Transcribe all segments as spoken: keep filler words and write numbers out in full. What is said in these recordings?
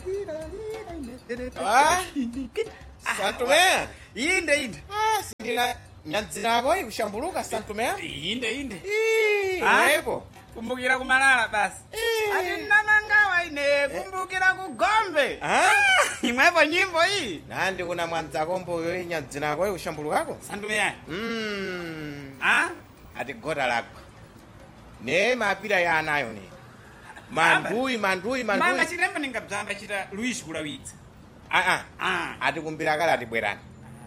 Ah, Santomé. Inde inde. Ah, sindila nyanzirako ikushambuluka Santomé. Inde inde. Ii, Ah? wepo. Kumbukira kumalala basi. Eh. Ati nanangawa ine kumbukira kugombe. Ah? Imwepo nyimbo hii. Nandi kuna mwanzako mboyo nyanzirako ikushambulukako. Santomé. Mm. Ah? Ati gota lako. Ne mapira ya anayo ne. Mandui, mandui, Manga mandui. chiremba ningabzamba chita Luis kulawitsa. Ah ah. Ah. Ati kumbira kala ati bwerani.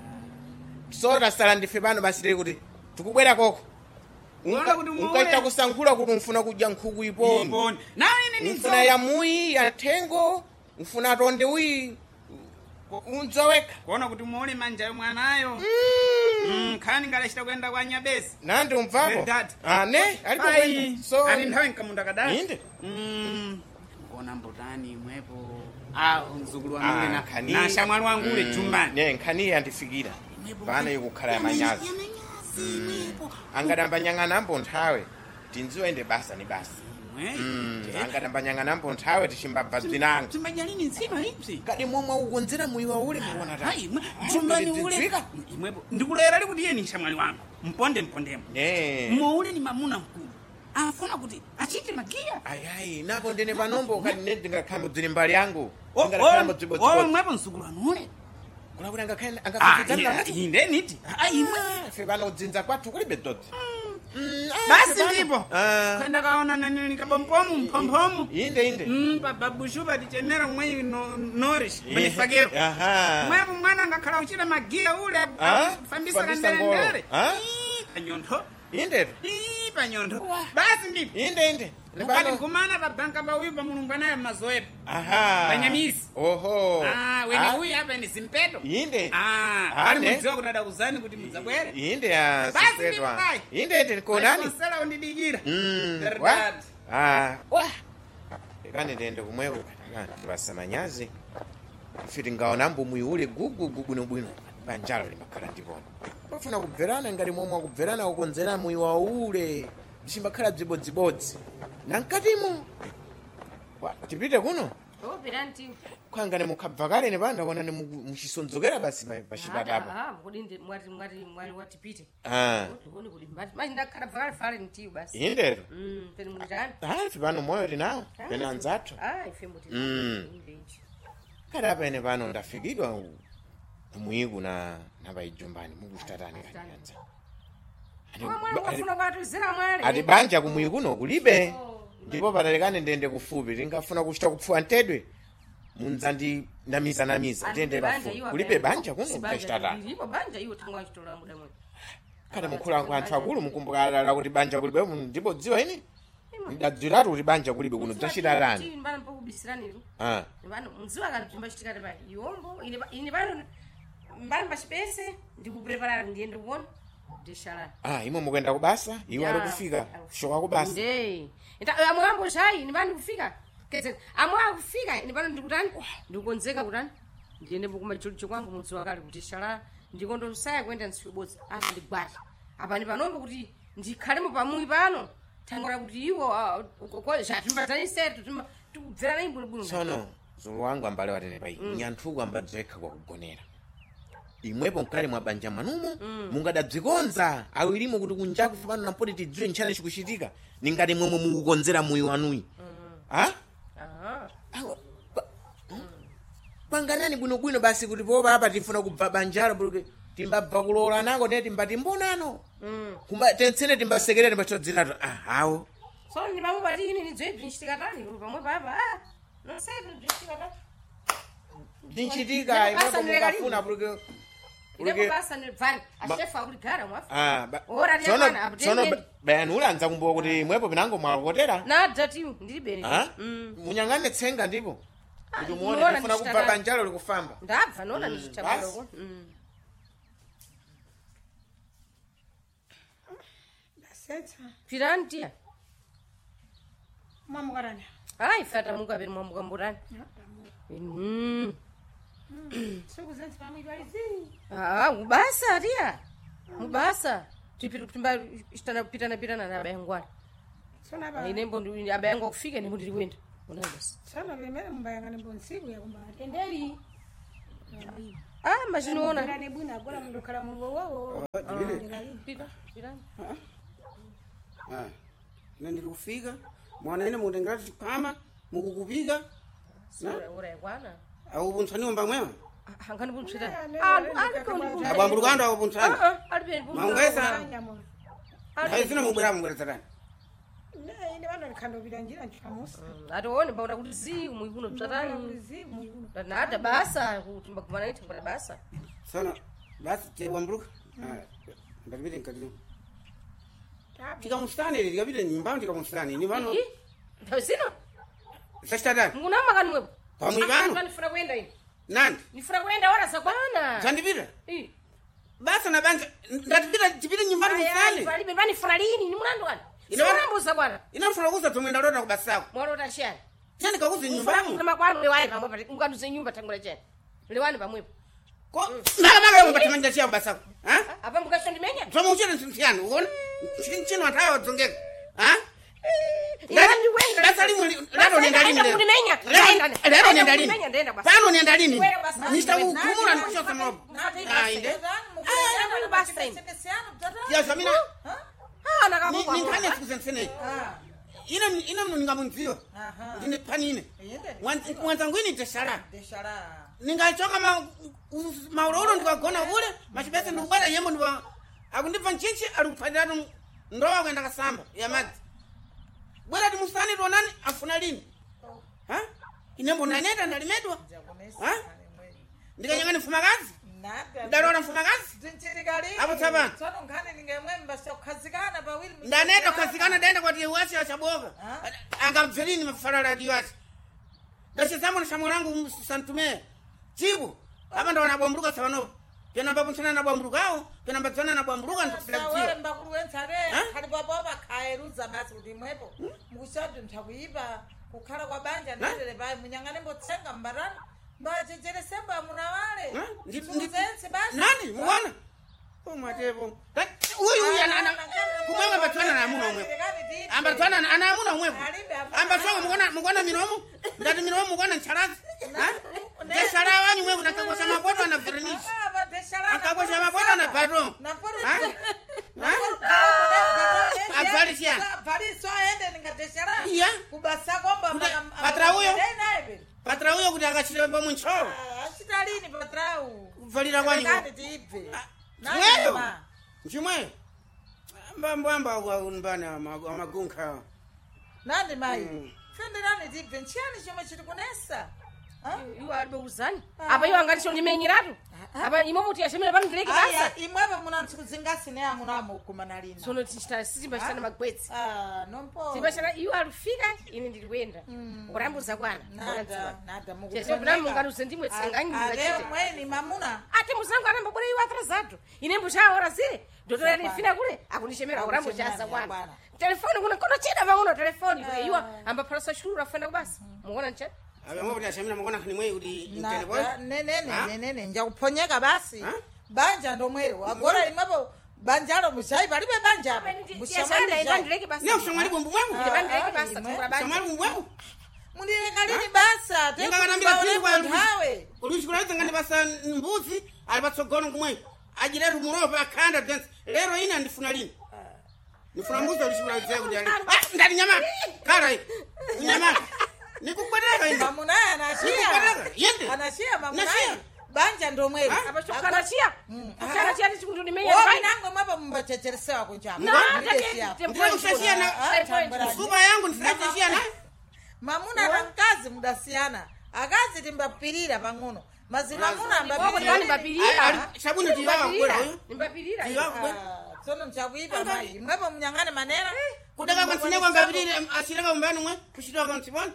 Sora sala ndife bano basi tiri kuti tikubwera koko. Unaona kuti muone. Unkaita kusankhula kuti mfuna kudya nkhuku ipo. Iboni. Na ine ni Mfuna ya mui, ya tengo, mfuna tonde ui. Unzoweka. kuona kuti muone manja yomwanayo. Mm. Mm, khani ngalachita kwenda kwa Nyabesi. Nandi umvako. Verdad. Ah ne, alipo Ai, kwenda. So ali nthawi nkamunda kadali. Inde. Mm. Ngona mbotani imwepo. Ah, mzukulu wangu Ah, na khani. na shamwali wangu ule Mm, chumbani. Ne, nkhani yandifikira. Bana yikukhala ya manyazi. Angadamba nyang'ana mbo nthawe. Tinziwa ende basa ni basa. Mm, angadamba nyang'ana mbo nthawe tishimbabva dzinanga. Timbanyalini nsima ipsi. Kadi momwe ukonzera muiwa ule muona ta. Hai, chumbani ule. Tidzika? Imwepo. Ndikulera kuti yeye ni shamwali wangu. Mponde mpondemo. Ne. Mo ule ni mamuna mkulu. Afuna kuti achite magia. Ayayi, napo ndene panombo kadi ne ndingakhambo dziri mbali yangu. Oh, Ndingakhambo oh, dzibo oh, dzibo. mwepo msukulu wanu ule. Kuna kuti angakhala Ah, angakhala. inde niti. Ah, imwe. Fe bano dzinza kwathu kulibe dodzi. Mm, ah, Basi fe bano. ndipo. Ah. Kwenda kaona nani nikabompomu mpompomu. Inde inde. Mm, baba bushuba tichenera mwe no norish. Mwenye fagero. Aha. Mwepo mwana ngakhala uchira magia ule. Ah, Fambisa fambisa kandere ngolo. ndere. Ah? Ii, panyondo. Inde. Ii, panyondo. Basi ndipo. Inde inde. Mukati kumana babanka bawiyu pamulungu naye mazoepo. Aha. Banyamisi. Oho. Ah, wene huyu hapa ni simpeto. Inde. Ah, Ah, ali ne? mudziwa kuti adakuzani kuti mudzabwere. Inde ya Basi sipetwa. ndipo kai. Inde inde konani? Konsela undidigira. Mm. Verdad. Wa? Ah. Wa. Kani ndende kumweko. Basa manyazi. Fiti ngaona mbu muiule gugu gugu no bwino. Banjalo limakhala ndipona. Bafuna kubverana ngati momwe kubverana ukonzera muiwa ule. Bishimbakhala dzibodzibodzi. Nankatimo. Wa, tipite kuno? Oh, piranti. Kwanga nemukabva kale ne banda kona nemushisonzokera basi pachipatapa. Ah, mudinde mwati mwati mwali watipite. Ah. Uni kuli mbati. Manje ndakhala vakale fale ntiyo basi. Indero. Mm, peni mulitani. Ah, ife pano moyo tinawo. Pena anzathu. Ah, ife muti. Mm. Indeji. Kada pene pano ndafikidwa kumuiku na nabayijumbani mukuchitatani kanyanza. Mwa mwana wafuna kwatuzira mwale. Ati banja kumuiku no kulibe. Ndipo patalekane ndende kufupi tingafuna kuchita kupfuwa ntedwe. Munzandi namiza namiza tende bafu. Kulibe banja kuno kuchitatani. Ndipo banja iwo tingwa chitola muda mwe. Kada mukula kwa anthu akulu mukumbuka la kuti banja kulibe ndipo dziwa ini. Ndadziratu kuti banja kulibe kuno dzachitatani. Mbana mpo kubisirani. Ah. Mbana mziwa kana tumba chitikati pa yombo ine ine bano mbana pachipese ndikuprepara ndiende kuona. Ndishala. Ah, imo mukenda kubasa, iwo ali kufika. Shoka kubasa. Ndee. Ita amwambo shayi ni bani kufika. Kete amwa kufika ni bani ndikutani? Ndikonzeka kutani? Ndiende bukuma chicho kwangu mudzi wakale kuti shala ndikondo msaya kwenda nsibodzi. Apa ndigbata. Apa ni panombo kuti ndikhalemo pamuli pano. Tangora kuti iwo ko zvatimbatani setu tukubvera imbuno buno. Sono, zulu wangu ambale watene pai. Nyanthuku ambadzeka kwa kugonera. Imwepo mkali mwa banja manumo, mungadadzikonza awirimo kuti kunja kufupano na mpoti tidziwe nchane chikuchitika. Ningati mwemwe mukukonzera muyi wanui. Ah? Ah. Panganani bwino bwino basi kuti popa apa tifuna kubva banjalo porque timbabva kulola nako ne timbati mbonano. Kumba tensene timbasekerera timbachodziratu. Ah, hawo. So ni pamwe pati ini nidzwe bvinchitika tani kuti pamwe papa. Ah. No sai bvinchitika tani. Dinchitika imwepo mukafuna porque Ile basa ni van. Ashefa kuti gara mwafu. Ah, ba. Ora Sono ndiana abdenge. sono bayani ulanza kumbuka kuti imwepo pinango mwakotera. Na dati ndilibe. Ah? Mm. Munyangane tsenga ndipo. Kuti muone ndinoona ndifuna ndichita kubva kale. banjalo likufamba. Ndabva nona ndichitabalo basi. ko. Mm. Basetha. Piranti. Mamukarana. Hayi fata muka beri mwamuka mburani. Mhm. Sokuzenza pamwidwalizi. Ah, ubasa dia. Ubasa. Tipita kutimba istana pitana pitana na bayangwana. Sona ba. Ine mbo ndi abayangwa kufika ndi ndiri kwenda. Unabasa. Sana vimene mbayangane bonsiku ya kumba atenderi. Ah, machinoona. Ndani bwina gola mundu kala mungu wowo. Pita, pita. Ah. Nani kufika? Mwana ine mundengati chipama mukukupika. Sura ura yakwana. Au buntsani omba mwema? Hangani buntsira. Ah, aliko Abambulukando au buntsani. Ah, ah, alibe buntsira. Maungesa. Haizina mubwera mubwera Ne ine bana kando bilanjira nchikamusa. Atione mbona kuti zi muikuno bzatani. Zi muikuno. Na hata basa kuti mbakuvana iti kwa basa. Sana basi tebambuluka. Ah. Ndabiri nkadino. Tika mustani ile tikapita nyumbani tika mustani ni vano. Tawsino? Sashtadani. Muna makani mwepo. Pamwi vano. Nifuna kwenda ini. Nani? Nifuna kwenda wala sakwana. Zandipita? Eh. Basa na banja ndatipita tipita nyumbani mustani. Bali bali funa lini ni munandu wani. Ina Sinambuza bwana. Inafuna kuza tumenda lota kubasako. Mwalota shani. Chani kakuzi nyumbani. Kuna makwano lewani pamwepo. Mkanduze nyumba tangula chani. Lewani pamwepo. Ko maka maka mpati manja chia kubasako. Ha? Apa mkasho ndimenya? Tuma uchene ntiano uone. Chino watayo wadzongeka. Ha? Ndani wenda. Basa limu lado nenda lini leo. Ndimenya. Lado nenda lini. Ndimenya ndenda basi. Pano nenda lini. Wera basa. Nishtakumula nikushoka maobu. Ah inde. Ah, basta ini. Ya samina. Ah, Ni nakakuwa. ni nkane sikusensene. Ina ina mnuninga munzio. Ndine panine. Mwanzangu ini teshala. Ningachoka ma mauroro ndikagona kule machibese ndikubata yembo ndwa akundipa nchinchi alikupadira ndoa kwenda kasamba ya madzi. Bwera ti musani tonani afuna lini? Ha? Inembo naneta ndalimedwa. Ha? Ndikanyangani mfuma kazi? Ndalona mfuma kazi? Apo tsapana. Tsono ngane ningemwemba sokhazikana pawili. Ndaneta khazikana daenda kwati wasi achaboka. Angamvelini mafalala diwasi. Dashe zamu na shamurangu santume. Chibu. Apa ndo wanabwambuluka sabano. Pena babu nsana na bwamburukao, pena mbatsana na bwamburuka ndikufilaziwa. Wale mbakulu wentsare, kali baba kairuza basi kuti mwepo. Mukushadu ntakuiba kukhala kwa banja ndele bayi munyangane mbotsenga mbarana. Mbajejere semba munawale. Ndikuzense basi. Nani? Muwana? Oh matevo. Uyu uyu ana kumwanga batsana na amuna umwepo. Ambatsana ana amuna umwepo. Ambatsana mukona mukona miromo. Ndati miromo mukona ncharazi. Ha? Ndeshala wanyu umwepo nakakosha mapoto na vernish. Akakosha mapoto na patron. Ha? Ha? Avalisia. Avalisia aende ningateshara. Iya. Kubasa kwamba patra huyo. Patra huyo kuti akachira pa muncho. Achita lini patra u? Valira kwanyu. Ngati tipe. Mweyo. Chimwe. Mbambo amba unbana amagunka. Nandi mai. Fende nani tipe nchani chomwe chiri kunesa. Iwo alibe kuzani. Apa iwo angati chondimenyeratu. Apa imomuti yashemera pano ndileki basa. Aya imwepe muna ntsikudzingasi ne amunamo kumana lina. Sono tichita sitimba chitana magwetsi. Ah, nompo. Timba chana iwo alufika ine ndili kwenda. Kurambuza kwana. Nada, nada muku. Cheso kuna mungano sendimwe tsenganyi Ale ndachite. mweni mamuna. Ati muzangu anamba bora iwo atrasado. Ine mbusha ora zile. Dotora nifina kule akunishemera kurambo chasa kwana. Telefoni kuna kono chida vanguno telefoni kwa iwo amba prasa shuru afenda kubasa. Muona nchani? Aba mbo kuti ashamira mukona khani mwe kuti telefoni. Nene nene njakuponyeka basi. Banja ndomwero. Agora imwepo banjalo musai palibe banja apa. Mushamanda ibandileki basa. Ne ushamali bombo mwepo. Ibandileki basa tukura banja. Shamali bombo mwepo. Mundileka lini basa? Ninga kanambira tiri kwa hawe. Ulushikula ngani basa mbuzi alibatsogono kumwe. Ajira rumurova akanda dance. Lero ina ndifuna lini? Nifuna mbuzi ulushikula zake kuti ali. Ah ndani nyama. Kara hii. Nyama. Nikukwadaka ina. Mamuna anashia. Yende. Anashia mamuna. Nashia. Banja ndomwero. Apa chukana chia. Chukana chia ndi chikundu nimenya. Woi nango mapa mbachecheresewa kunjama. Ndira kushashia na suba yangu ndifashashia na. Mamuna na mkazi mudasiana. Akazi timbapirira pang'ono. Mazi mamuna Wako ndani mbapirira. mbapirira. Sabuni tiwawa kwela huyo. Nimbapirira. Tiwawa kwela. Sono mchakuiba mai. Mwepo mnyangane manera. Kudaka kwa nsine kwa mbapirira asiraka mbanu mwe. Kushitoka kwa nsiboni.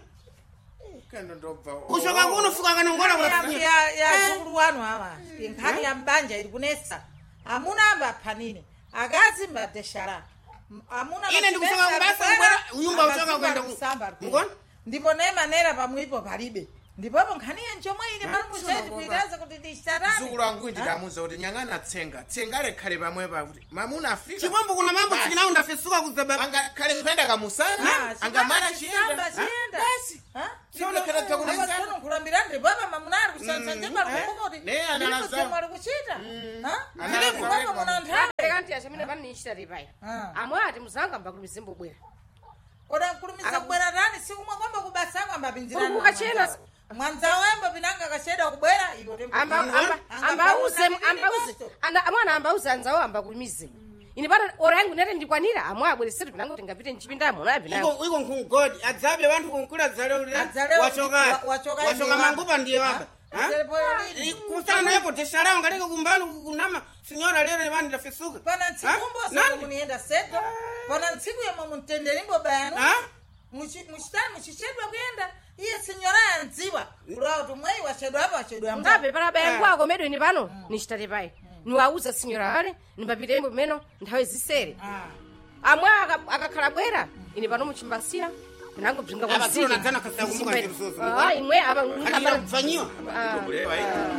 Kendo ndopa. Kushoka kuno fuka kana ngora kwa Ya ya ya zukuru wanu hawa. Nkani ya mbanja ili kunesa. Amuna amba panini. Agazi mbadeshara. Amuna ine ndikushoka kubasa ngora uyumba uchoka kwenda ku. Ngona? Ndipo ne manera pamwipo palibe. ndipopo nkhaniye njomwe ili pambusheti kuikaza kuti ndisharani mzukulu wangu ndikamuza kuti nyang'ana tsenga tsenga alekhale pamwepa kuti mamuna afika chimwambo kuna mambo chinawo ndafesuka kuzaba angakhale kupenda kamusana angamara chiyenda basi sionekera takuneza kulambira ndipopo mamuna ali kusansa njema kuti ne ananaza mwali kuchita Ananaza. ndipopo muna nthawi kanti achamene pano nichita ripai amwe ati muzanga mbakulumize mbobwera oda nkulumiza kubwera tani sikumwe kwamba kubasangwa mbapinzirana ukachena mwanza wembo pinanga kasheda kubwera ipo amba amba ambauze ambauze ana amwana ambauze anzawo ambakulumize ini pano ora yangu nete ndikwanira amwe abweresere pinanga kuti ngapite nchipinda mona pinayo iko iko nkungodi adzabe vantu kunkula dzale wachoka wachoka mangupa ndiye wamba kusana nepo teshala ngaleke kumbali kunama sinyora lero vani ndafesuka pana ntsikumbo sasa munienda seto pana ntsiku yemwe muntenderimbo bayano muchitani muchichedwa kuyenda iye sinyora yanziwa kulawo tumwei wachedwa apa wachedwa mba ngabe para bayangu ako medo ini pano nichita ripai niwauza sinyora ale nimbapite imbo meno nthawe zisere amwe akakhala bwera ini pano muchimbasira pinango bzinga kwa abasiro nadzana kasakumbuka ndirusoso ah imwe aba ali kufanyiwa Ndobuleva